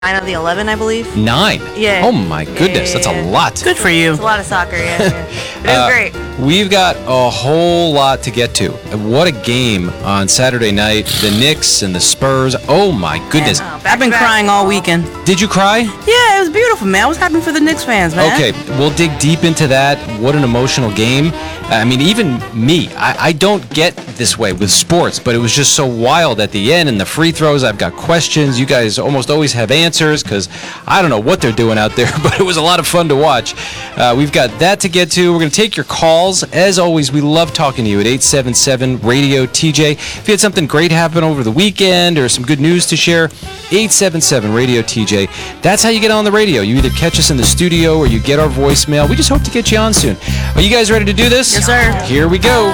9 of the 11, I believe. 9? Yeah. Oh my goodness, that's a lot. Good for you. It's a lot of soccer, yeah. But it was great. We've got a whole lot to get to. What a game on Saturday night. The Knicks and the Spurs. Oh my goodness. Yeah, I've been crying all weekend. Did you cry? Yeah, it was beautiful, man. I was happy for the Knicks fans, man. Okay, we'll dig deep into that. What an emotional game. I mean, even me, I don't get this way with sports, but it was just so wild at the end and the free throws. I've got questions. You guys almost always have answers because I don't know what they're doing out there, but it was a lot of fun to watch. We've got that to get to. We're going to take your calls. As always, we love talking to you at 877-RADIO-TJ. If you had something great happen over the weekend or some good news to share, 877-RADIO-TJ. That's how you get on the radio. You either catch us in the studio or you get our voicemail. We just hope to get you on soon. Are you guys ready to do this? Yes, sir. Here we go.